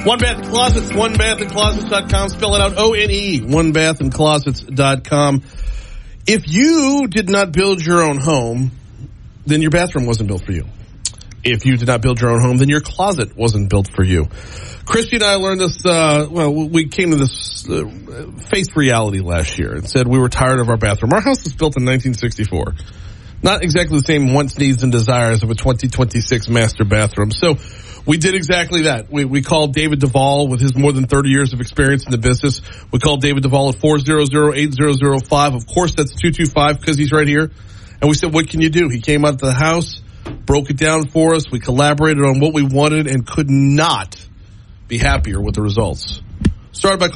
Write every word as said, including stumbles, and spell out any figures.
One Bath and Closets, one bath and closets dot com. Spell it out, O N E, one bath and closets dot com. If you did not build your own home, then your bathroom wasn't built for you. If you did not build your own home, then your closet wasn't built for you. Christy and I learned this, uh, well, we came to this, uh, faced reality last year and said we were tired of our bathroom. Our house was built in nineteen sixty-four. Not exactly the same wants, needs, and desires of a twenty twenty-six master bathroom. So we did exactly that. We, we called David Duvall with his more than thirty years of experience in the business. We called David Duvall at four hundred, eight thousand five. Of course, that's two two five because he's right here. And we said, what can you do? He came out to the house, broke it down for us. We collaborated on what we wanted and could not be happier with the results. Started by